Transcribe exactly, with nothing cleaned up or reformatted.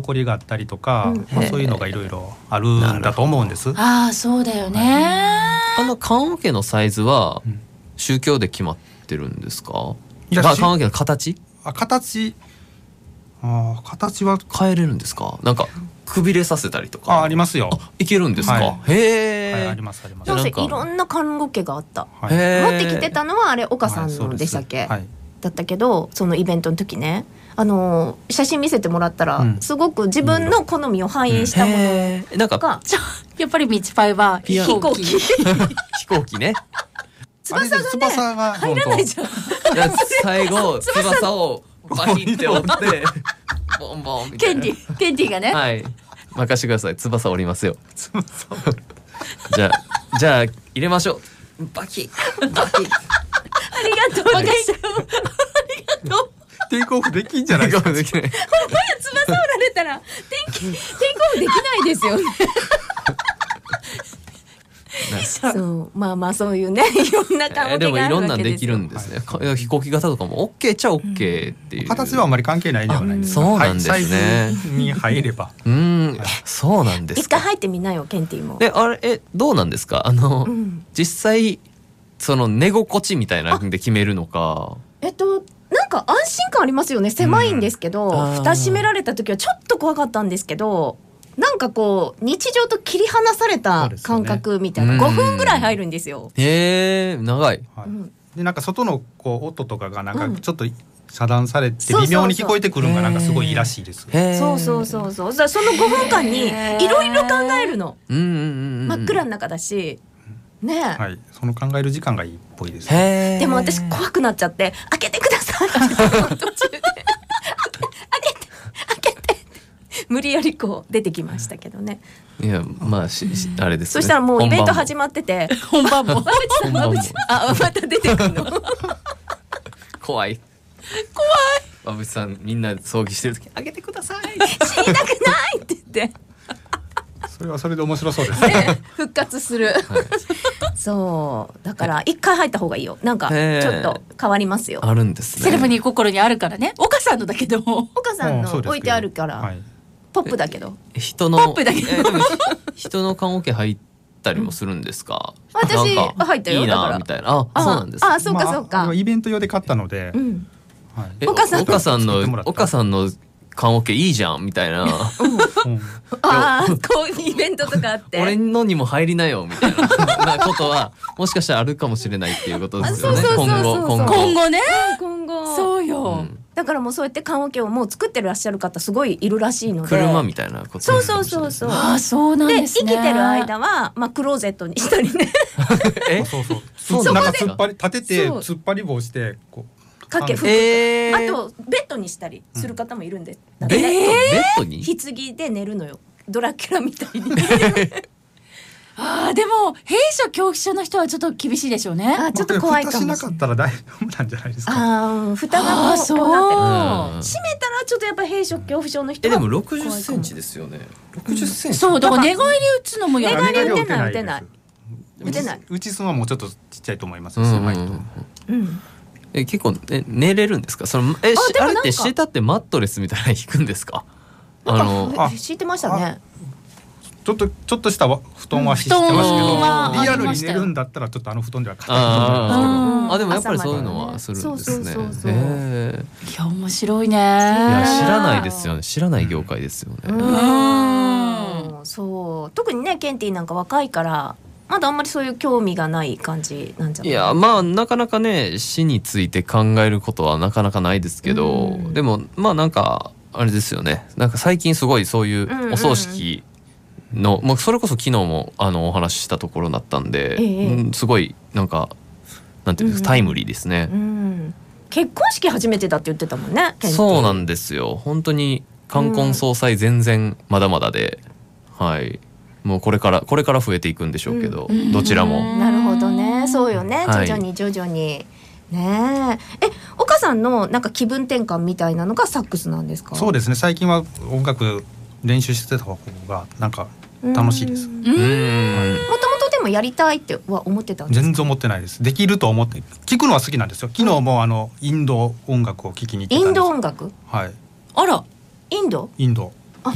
残りがあったりとか、 うんまあ、そういうのがいろいろあるんだと思うんです。 ああそうだよね、 あの棺桶のサイズは宗教で決まってるんですか？ いや棺桶の形あ形あ形は変えれるんですか？なんかくびれさせたりとかあ, ありますよ。 いけるんですか？ はい、 へえ、 はい、ありますあります。 どうせいろんな看護家があった、 はい、 持ってきてたのはあれ岡さんのでしたっけ、 はい、 だったけど、そのイベントの時ね、あの写真見せてもらったら、うん、すごく自分の好みを反映したものが、うん、 なんかやっぱりミチパイは飛行機飛行機ね翼がね翼が入らないじゃん。いや最後翼をバヒって折ってボンボンみたいな。 ケンティケンティがね、 はい任してください。翼折りますよ。じゃあじゃあ入れましょう。バキバキありがとうわかったです。 ありがとう。 テイクオフできんじゃないですか。 できない。 ほんまや翼折られたらテイクテイクオフできないですよね。そうまあまあそういうねいろんな関係があるわけですよ。 えー、でもいろんなんできるんですね。はい、飛行機型とかも OK っちゃ OK っていう、うん、 形はあんまり関係ないではないです。 そうなんですね。 サイズに入ればうん、はい、そうなんですか。 一回入ってみなよケンティも。 であれえどうなんですかあの、うん、実際その寝心地みたいなので決めるのか。 えっとなんか安心感ありますよね。狭いんですけど、うん、蓋閉められた時はちょっと怖かったんですけど、なんかこう日常と切り離された感覚みたいな、ね、ごふんぐらい入るんですよ。 へえ長い、 はい、でなんか外のこう音とかがなんかちょっと遮断されて微妙に聞こえてくるのがなんかすごいいいらしいです。 そうそうそうそう。そのごふんかんにいろいろ考えるの。真っ暗の中だしね、 はい、その考える時間がいいっぽいです、ね、 でも私怖くなっちゃって開けてくださいって途中で開けて開けて無理やりこう出てきましたけどね。 いやまあししあれですね。 そしたらもうイベント始まってて本番も本番もあまた出てくるの怖い怖い。馬渕さんみんな葬儀してる時開けてください死にたくないって言ってそれはそれで面白そうですね。 復活する、はい、そうだから一回入った方がいいよ。なんかちょっと変わりますよ。 あるんですね。 セレモニー心にあるからね。岡さんのだけど岡さんの置いてあるから、はい、ポップだけど人のポップだけど、 えー、でも人の棺桶入ったりもするんですか？ うん、私入ったよ。 いいなみたいな。あそうなんですか。 あそうかそうか、 まあ、イベント用で買ったので、 うんはい、 え岡さん岡さんの岡さんの棺桶いいじゃんみたいな、うん、 あこういうイベントとかあって俺のにも入りなよみたいなことはもしかしたらあるかもしれないっていうことですよね。今後今後今後ね今後そうよ、 うん、だからもうそうやって棺桶をもう作ってらっしゃる方すごいいるらしいので、 車みたいなことそうそうそうそう。 あそうなんですね。 で生きてる間はまあクローゼットにしたりねえそうそうそうそうなんか突っ張り立てて突っ張り棒してこうかけ服、えー、あとベッドにしたりする方もいるんで、 うん、ベッド、ベッドに棺で寝るのよ。ドラキュラみたいにあでも閉所恐怖症の人はちょっと厳しいでしょうね。 あちょっと怖いかもしれない。 蓋しなかったら大丈夫なんじゃないですか。 あ蓋がこうそうなってる。閉めたらちょっとやっぱ閉所恐怖症の人はえでもろくじゅっセンチですよね。ろくじゅっセンチ、 うん、そうだから寝返り打つのもや寝返り打てない打てない打てない。打ちすのはもうちょっとちっちゃいと思います。 うん狭いと、 うんえ結構え寝れるんですか？そのえあ, あれって敷いたってマットレスみたいなの引くんですか？ あの敷いてましたね。 ちょっとちょっとした布団は敷いてますけど、リアルに寝るんだったらちょっとあの布団では硬いと思いますけど、 あでもやっぱりそういうのはするんですね。 いや面白いね。いや知らないですよね。知らない業界ですよね。 うんそう特にねケンティなんか若いからまだあんまりそういう興味がない感じなんじゃない？ いやまあなかなかね死について考えることはなかなかないですけど、うん、でもまあなんかあれですよね。なんか最近すごいそういうお葬式の、うんうん、もうそれこそ昨日もあのお話ししたところだったんで、ええうん、すごいなんかなんていうんですか、うん、タイムリーですね、 うん、結婚式初めてだって言ってたもんね。 そうなんですよ。本当に冠婚葬祭全然まだまだで、うん、はいもうこれからこれから増えていくんでしょうけど、うん、どちらも。 なるほどね。そうよね、はい、徐々に徐々にねえ。え岡さんのなんか気分転換みたいなのがサックスなんですか？ そうですね。最近は音楽練習してた方がなんか楽しいです。もともとでもやりたいっては思ってたんですか？ 全然思ってないです。できると思って聞くのは好きなんですよ。昨日もあのインド音楽を聴きに行ってたんです。 インド音楽？ はい。 あらインド？ インド